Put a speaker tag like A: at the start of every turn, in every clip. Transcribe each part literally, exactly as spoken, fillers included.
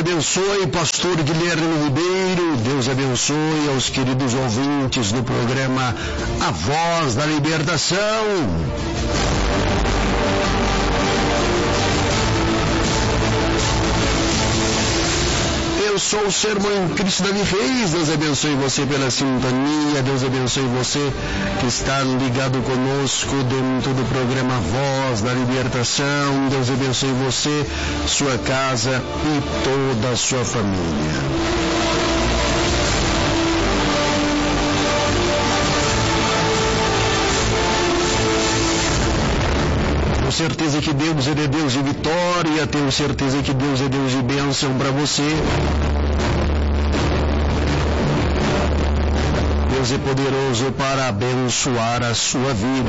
A: abençoe, pastor Guilherme Ribeiro. Deus abençoe aos queridos ouvintes do programa A Voz da Libertação. Eu sou o Sermão em Cristo Davi Reis. Deus abençoe você pela sintonia. Deus abençoe você que está ligado conosco dentro do programa Voz da Libertação. Deus abençoe você, sua casa e toda a sua família. Tenho certeza que Deus é Deus de vitória, tenho certeza que Deus é Deus de bênção para você. Deus é poderoso para abençoar a sua vida.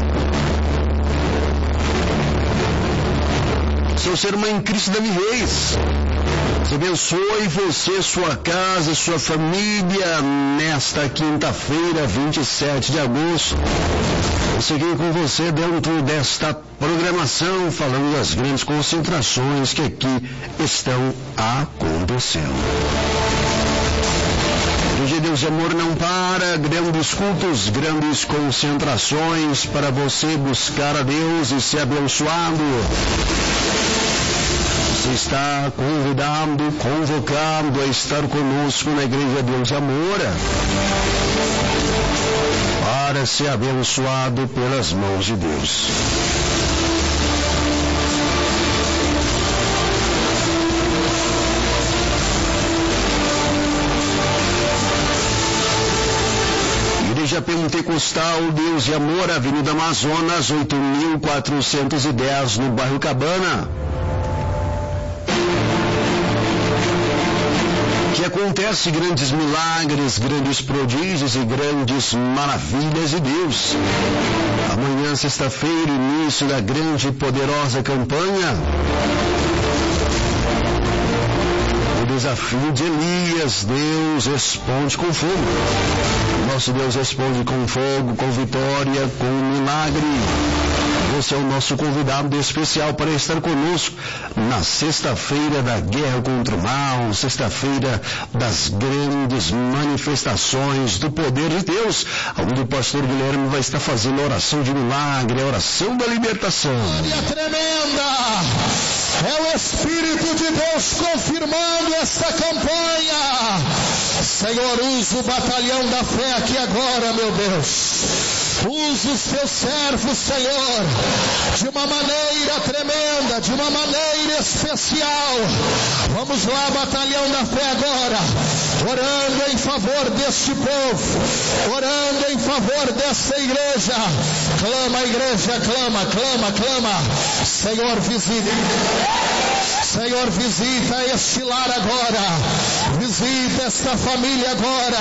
A: Seu sermão em Cristo Davi Reis. Deus abençoe você, sua casa, sua família, nesta quinta-feira, vinte e sete de agosto. Eu segui com você dentro desta programação, falando das grandes concentrações que aqui estão acontecendo. Hoje Deus de amor não para, grandes cultos, grandes concentrações para você buscar a Deus e ser abençoado. Você está convidado, convocado a estar conosco na Igreja Deus de Amor, para ser abençoado pelas mãos de Deus. Igreja Pentecostal Deus de Amor, Avenida Amazonas, oito mil quatrocentos e dez, no bairro Cabana. Que acontece grandes milagres, grandes prodígios e grandes maravilhas de Deus. Amanhã, sexta-feira, início da grande e poderosa campanha. O desafio de Elias, Deus responde com fogo. Nosso Deus responde com fogo, com vitória, com milagre. Você é o nosso convidado especial para estar conosco na sexta-feira da guerra contra o mal, sexta-feira das grandes manifestações do poder de Deus, onde o pastor Guilherme vai estar fazendo a oração de milagre, a oração da libertação.
B: Glória tremenda! É o Espírito de Deus confirmando esta campanha. Senhor, usa o batalhão da fé aqui agora, meu Deus. Usa os teus servos, Senhor, de uma maneira tremenda, de uma maneira especial. Vamos lá, batalhão da fé agora, orando em favor deste povo, orando em favor desta igreja. Clama, igreja, clama, clama, clama. Senhor, visita. Senhor, visita este lar agora, visita esta família agora,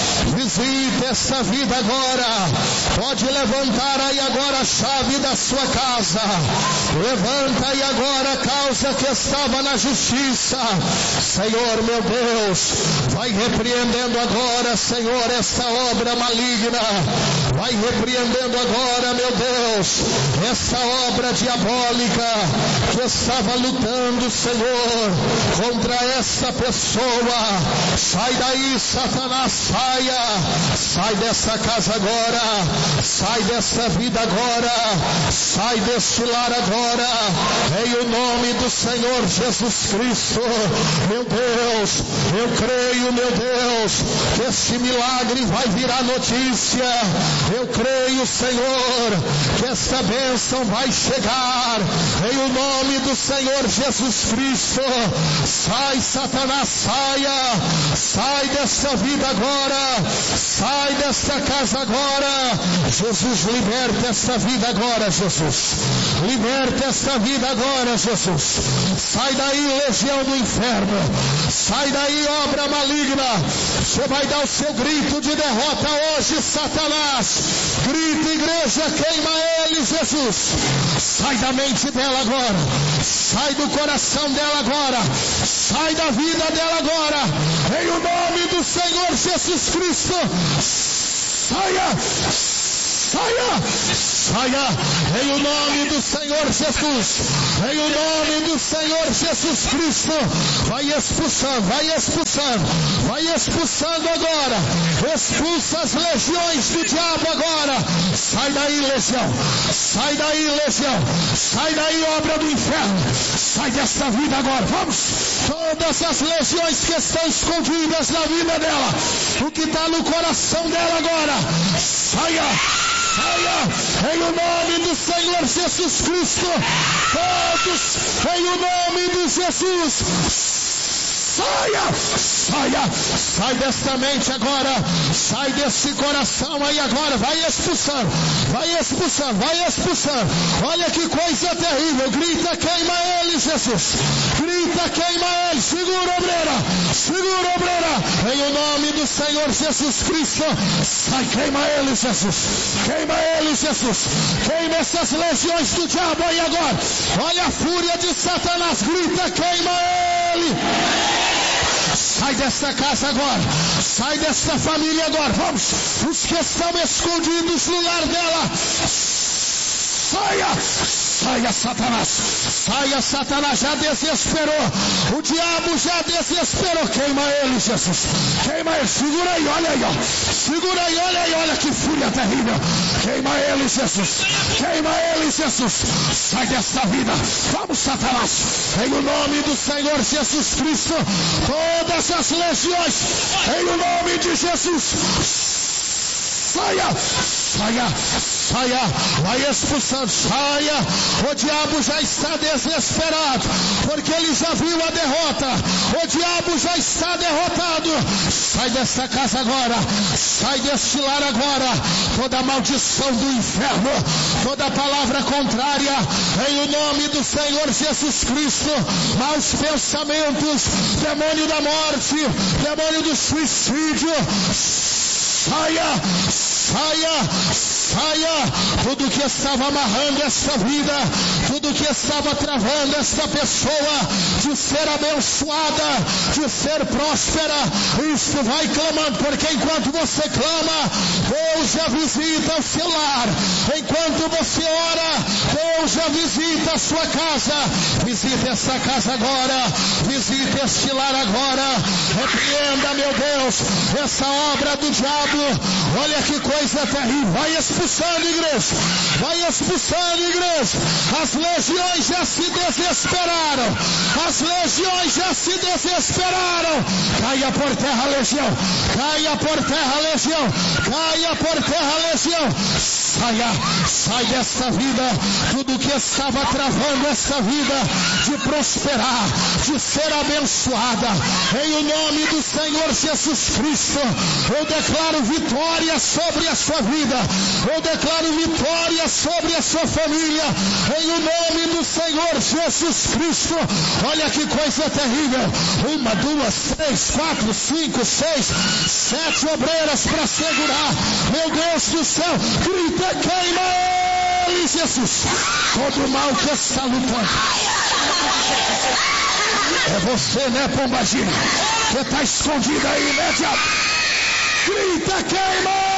B: visita esta vida agora. Pode levantar aí agora a chave da sua casa, levanta aí agora a causa que estava na justiça. Senhor, meu Deus, vai repreendendo agora, Senhor, esta obra maligna, vai repreendendo agora, meu Deus, essa obra diabólica que estava lutando, Senhor, contra essa pessoa. Sai daí, Satanás, saia, sai dessa casa agora, sai dessa vida agora, sai deste lar agora, em o nome do Senhor Jesus Cristo. Meu Deus, eu creio, meu Deus, que este milagre vai virar notícia. Eu creio, Senhor, que esta bênção vai chegar, em o nome do Senhor Jesus Cristo. Sai, Satanás, saia, sai dessa vida agora, sai dessa casa agora. Jesus, liberta esta vida agora, Jesus. Liberta esta vida agora, Jesus. Sai daí, legião do inferno. Sai daí, obra maligna. Você vai dar o seu grito de derrota hoje, Satanás. Grita, igreja, queima ele, Jesus. Sai da mente dela agora. Sai do coração dela agora. Sai da vida dela agora. Em o nome do Senhor Jesus Cristo. Saia. saia, saia, em o nome do Senhor Jesus, em o nome do Senhor Jesus Cristo, vai expulsando, vai expulsando, vai expulsando agora, expulsa as legiões do diabo agora, sai daí legião, sai daí legião, sai daí obra do inferno, sai desta vida agora, vamos, todas as legiões que estão escondidas na vida dela, o que está no coração dela agora, saia, saia, em o nome do Senhor Jesus Cristo, todos, em o nome de Jesus, saia, saia, sai desta mente agora, sai desse coração aí agora, vai expulsando, vai expulsando, vai expulsando, olha que coisa terrível, grita, queima ele, Jesus, grita, queima ele, segura a obreira, segura a obreira, em o nome do Senhor Jesus Cristo, sai, queima ele, Jesus, queima ele, Jesus, queima essas legiões do diabo aí agora, olha a fúria de Satanás, grita, queima ele. Sai dessa casa agora, sai dessa família agora, vamos, os que estão escondidos no lar dela, saia, saia Satanás, saia Satanás, já desesperou, o diabo já desesperou, queima ele Jesus, queima ele, segura aí, olha aí, ó. Segura aí, olha aí, olha que fúria terrível, queima ele Jesus, queima ele Jesus, sai dessa vida, vamos Satanás, em o nome do Senhor Jesus Cristo, todas as legiões, em o nome de Jesus, saia, saia, saia, vai expulsando, saia, o diabo já está desesperado, porque ele já viu a derrota, o diabo já está derrotado, sai dessa casa agora, sai deste lar agora, toda maldição do inferno, toda palavra contrária, em o nome do Senhor Jesus Cristo, maus pensamentos, demônio da morte, demônio do suicídio, saia, saia, saia, tudo que estava amarrando esta vida, tudo que estava travando esta pessoa de ser abençoada, de ser próspera, isso vai clamando, porque enquanto você clama, Deus já visita o seu lar, enquanto você ora, Deus já visita a sua casa, visita essa casa agora, visita este lar agora, repreenda, meu Deus, essa obra do diabo, olha que coisa terrível, vai expulsando igreja, vai expulsando igreja, as legiões já se desesperaram, as legiões já se desesperaram, caia por terra a legião, caia por terra a legião, caia por terra a legião, saia, sai dessa vida, tudo que estava travando essa vida, de prosperar, de ser abençoada, em o nome do Senhor Jesus Cristo, eu declaro vitória sobre a sua vida, eu declaro vitória sobre a sua família, em o nome do Senhor Jesus Cristo, olha que coisa terrível, uma, duas, três, quatro, cinco, seis, sete obreiras para segurar, meu Deus do céu, grita, queima ele, Jesus, todo mal que está lutando, é você, né, Pombagira, que está escondida aí, né, diabo, grita, queima.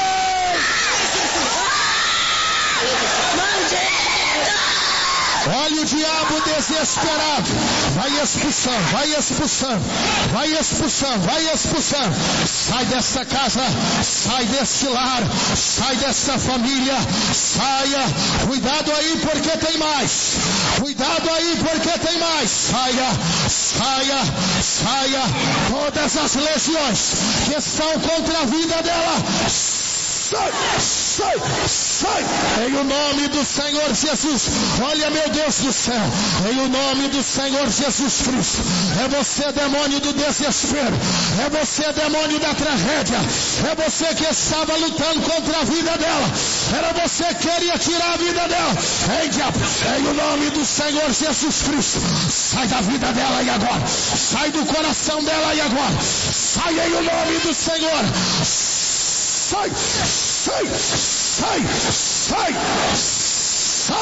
B: Olha o diabo desesperado, vai expulsando, vai expulsando, vai expulsando, vai expulsando, sai dessa casa, sai desse lar, sai dessa família, saia, cuidado aí porque tem mais, cuidado aí porque tem mais, saia, saia, saia, todas as legiões que estão contra a vida dela, sai, sai, sai, em o nome do Senhor Jesus, olha meu Deus do céu, em o nome do Senhor Jesus Cristo, é você demônio do desespero, é você demônio da tragédia, é você que estava lutando contra a vida dela, era você que queria tirar a vida dela, ei diabo, em o nome do Senhor Jesus Cristo, sai da vida dela e agora, sai do coração dela e agora, sai em o nome do Senhor, sai, sai, sai, sai, sai,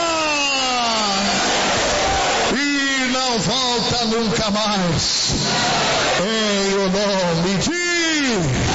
B: e não volta nunca mais, em o nome de